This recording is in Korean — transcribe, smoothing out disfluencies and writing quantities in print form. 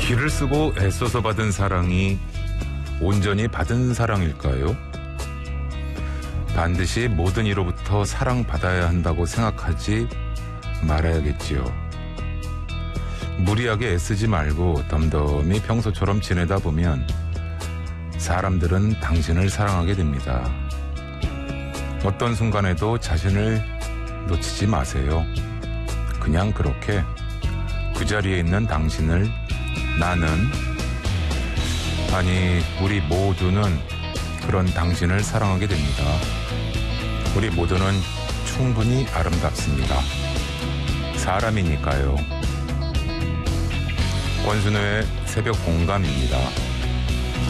기를 쓰고 애써서 받은 사랑이 온전히 받은 사랑일까요? 반드시 모든 이로부터 사랑받아야 한다고 생각하지 말아야겠지요. 무리하게 애쓰지 말고 덤덤히 평소처럼 지내다 보면 사람들은 당신을 사랑하게 됩니다. 어떤 순간에도 자신을 놓치지 마세요. 그냥 그렇게 그 자리에 있는 당신을 나는, 아니 우리 모두는 그런 당신을 사랑하게 됩니다. 우리 모두는 충분히 아름답습니다. 사람이니까요. 권순우의 새벽 공감입니다.